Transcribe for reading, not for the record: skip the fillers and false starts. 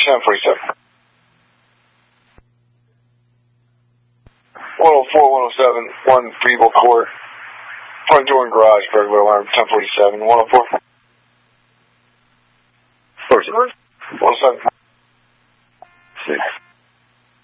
1047. 104, 107, 1 Feeble Court. Front door and garage, regular alarm, 1047. 104. 107.